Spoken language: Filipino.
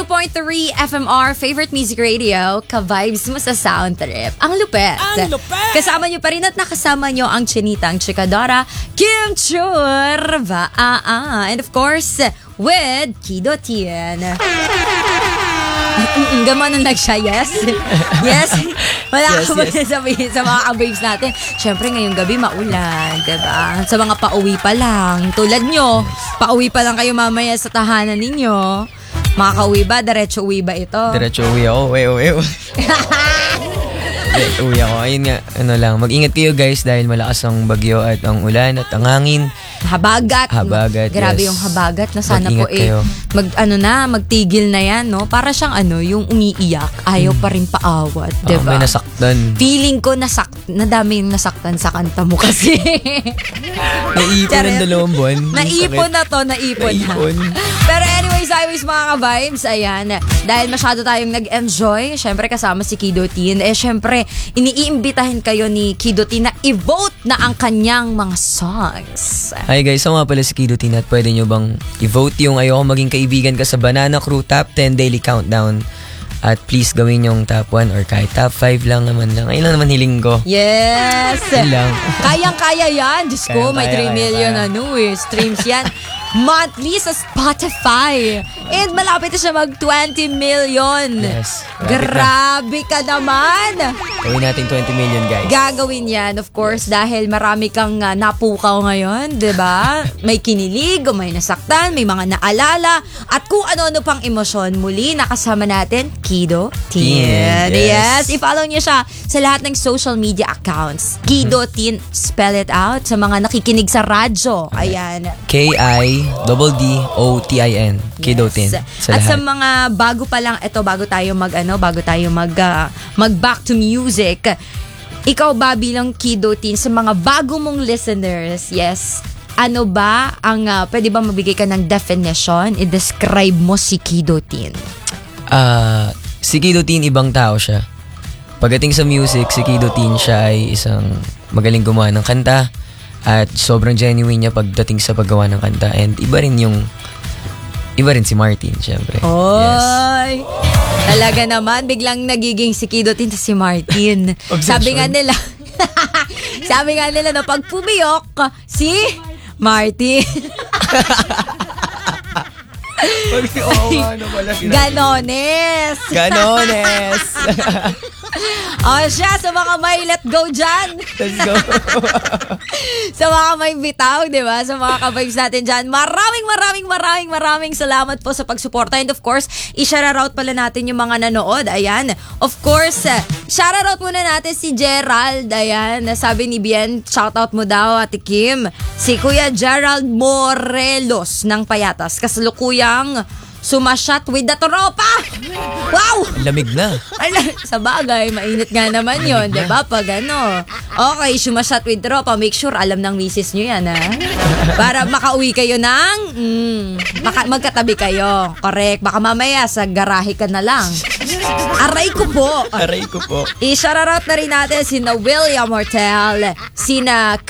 92.3 FMR, favorite music radio, ka-vibes mo sa sound trip. Ang lupet. Ang lupet! Kasama nyo pa rin at nakasama nyo ang chinita, ang chikadora, Kim Churva. And of course, with Kido Tien. Gamanon lang siya, yes? Yes? Wala ka ba sabihin sa mga ka-babes natin? Siyempre, ngayong gabi maulan, diba? Sa mga pauwi pa lang. Tulad nyo, pauwi pa lang kayo mamaya sa tahanan ninyo. Makaka-uwi ba? Diretso uwi ba ito? Diretso uwi ako. Uwi ako. Ayun nga, mag-ingat kayo guys dahil malakas ang bagyo at ang ulan at ang hangin. Habagat. Grabe yes. yung habagat na sana Mag-ingat po kayo. magtigil na yan, no? Para siyang yung umiiyak, ayaw pa rin paawat, diba? May nasaktan. Feeling ko nadami yung nasaktan sa kanta mo kasi. Naipon ng 2 buwan. Naipon na to, naipon. Pero anyways, mga ka-vibes, ayan, dahil masyado tayong nag-enjoy, syempre kasama si Kido Tien, syempre, iniimbitahin kayo ni Kido Tien na i-vote na ang kanyang mga songs. Hi guys, ako nga pala si Kido Tien at pwede nyo bang i-vote yung Ayoko Maging Kaibigan Ka sa Banana Crew Top 10 Daily Countdown. At please gawin yung top 1 or kahit top 5 lang naman lang. Ayun lang naman hiling ko. Yes! Yun lang. Kayang-kaya yan. Diyos ko, may 3 million streams yan. Monthly sa Spotify. And malapit na siya mag 20 million. Yes. Grabe ka naman. Gawin natin 20 million guys. Gagawin yan, of course, dahil marami kang napukaw ngayon, diba? May kinilig, may nasaktan, may mga naalala, at kung ano-ano pang emosyon. Muli, nakasama natin, Kido Tien. Yes. I-follow niyo siya sa lahat ng social media accounts. Kido Tien, spell it out sa mga nakikinig sa radyo. Ayan. KIDDOTIN. Kido Tien. At sa mga bago pa lang, bago tayo mag back to music, ikaw ba bilang Kido Tien, sa mga bago mong listeners, yes, ano ba ang, pwede ba mabigay ka ng definition, i-describe mo si Kido Tien? Si Kido Tien, ibang tao siya. Pagdating sa music, si Kido Tien siya ay isang magaling gumawa ng kanta at sobrang genuine niya pagdating sa paggawa ng kanta, and iba rin si Martin, syempre. Oy! Yes. Talaga naman, biglang nagiging si Kido Tien si Martin. Sabi nga nila na pag pumiyok, si Martin. Ganones. Siya, sa mga may let go dyan. Let's go. Sa mga may bitaw, di ba? Sa mga ka-vibes natin dyan. Maraming salamat po sa pagsuporta. And of course, i-shoutout pala natin yung mga nanood. Ayan. Of course, shoutout muna natin si Gerald. Ayan. Sabi ni Bien, shoutout mo daw, Ate Kim. Si Kuya Gerald Morelos ng Payatas. Kasalukuyang sumasyat with the tropa. Wow! Lamig na. Sa bagay, mainit nga naman yun, diba? Pag okay, sumasyat with tropa, make sure alam ng misis nyo yan, ha? Para makauwi kayo ng, magkatabi kayo. Correct. Baka mamaya sa garahe ka na lang. Aray ko po. I-shoutout na rin natin sina William Hortel, sina